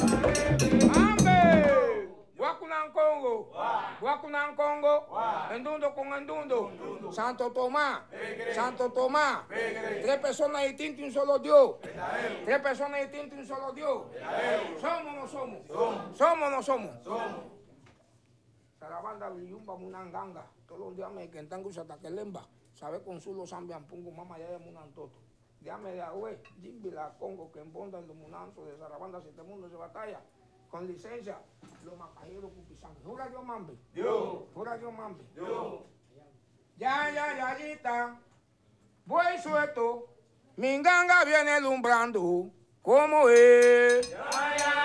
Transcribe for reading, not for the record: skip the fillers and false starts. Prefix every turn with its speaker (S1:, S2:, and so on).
S1: ¡Ambe! Guacunan Congo. Guacunan Congo. Endundo con endundo. Santo Tomás. Santo Tomás. 3 personas distintas y un solo Dios. 3 personas distintas y un solo Dios. ¿Somos o no somos? ¿Somos o no somos? Sarabanda Villumba Munanganga. Todos los días me quentan hasta que lemba. Sabe consulo Sambian Pungo Mama ya de Munantoto. Dígame de Agüe, Jimbi la Congo que embonda en los munanzos de Sarabanda, si este mundo se batalla. Con licencia, los macajeros Cupizán. Jura Dios Mambe. Dios. Jura Dios Mambe. Dios. Ya, está. Voy suelto. Mi ganga viene alumbrando. ¿Cómo es? Ya.